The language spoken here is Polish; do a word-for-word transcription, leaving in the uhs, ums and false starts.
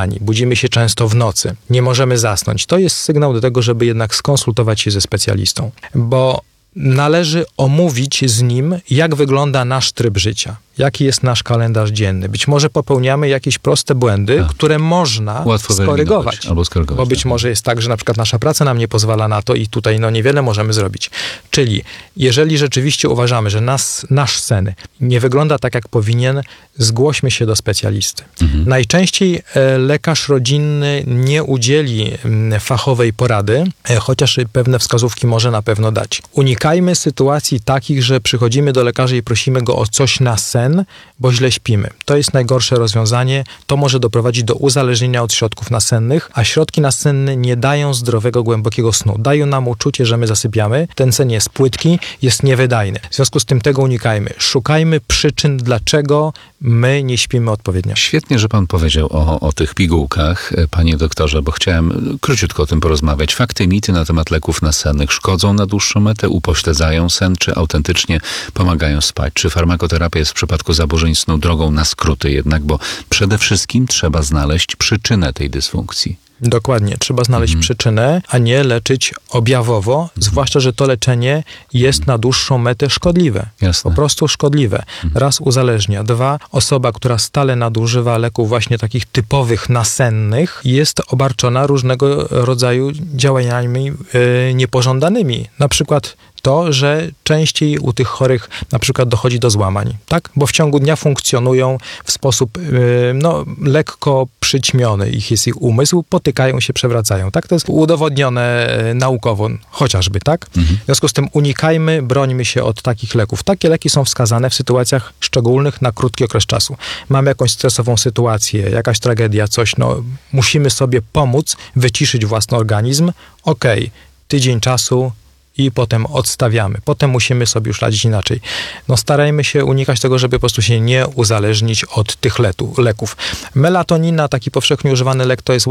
niewyspani, budzimy się często w nocy, nie możemy zasnąć. To jest sygnał do tego, żeby jednak skonsultować się ze specjalistą, bo należy omówić z nim, jak wygląda nasz tryb życia, jaki jest nasz kalendarz dzienny. Być może popełniamy jakieś proste błędy, tak. które można Łatwo skorygować. Albo skorygować. Bo być tak. może jest tak, że na przykład nasza praca nam nie pozwala na to i tutaj no niewiele możemy zrobić. Czyli jeżeli rzeczywiście uważamy, że nas, nasz sen nie wygląda tak, jak powinien, zgłośmy się do specjalisty. Mhm. Najczęściej e, lekarz rodzinny nie udzieli m, fachowej porady, e, chociaż pewne wskazówki może na pewno dać. Unikajmy sytuacji takich, że przychodzimy do lekarza i prosimy go o coś na sen, bo źle śpimy. To jest najgorsze rozwiązanie. To może doprowadzić do uzależnienia od środków nasennych, a środki nasenne nie dają zdrowego, głębokiego snu. Dają nam uczucie, że my zasypiamy. Ten sen jest płytki, jest niewydajny. W związku z tym tego unikajmy. Szukajmy przyczyn, dlaczego my nie śpimy odpowiednio. Świetnie, że pan powiedział o, o tych pigułkach, panie doktorze, bo chciałem króciutko o tym porozmawiać. Fakty i mity na temat leków nasennych szkodzą na dłuższą metę, upośledzają sen, czy autentycznie pomagają spać? Czy farmakoterapia jest w przypadku zaburzeń snu drogą na skróty jednak, bo przede wszystkim trzeba znaleźć przyczynę tej dysfunkcji. Dokładnie. Trzeba znaleźć mhm. przyczynę, a nie leczyć objawowo, mhm. zwłaszcza, że to leczenie jest na dłuższą metę szkodliwe. Jasne. Po prostu szkodliwe. Mhm. Raz uzależnia. Dwa, osoba, która stale nadużywa leków właśnie takich typowych nasennych, jest obarczona różnego rodzaju działaniami yy, niepożądanymi. Na przykład to, że częściej u tych chorych na przykład dochodzi do złamań, tak? Bo w ciągu dnia funkcjonują w sposób yy, no, lekko przyćmiony. Ich jest ich umysł, potykają się, przewracają, tak? To jest udowodnione yy, naukowo, chociażby, tak? Mhm. W związku z tym unikajmy, brońmy się od takich leków. Takie leki są wskazane w sytuacjach szczególnych na krótki okres czasu. Mamy jakąś stresową sytuację, jakaś tragedia, coś, no musimy sobie pomóc, wyciszyć własny organizm. Okej, okay, tydzień czasu, i potem odstawiamy. Potem musimy sobie już radzić inaczej. No starajmy się unikać tego, żeby po prostu się nie uzależnić od tych letu, leków. Melatonina, taki powszechnie używany lek, to jest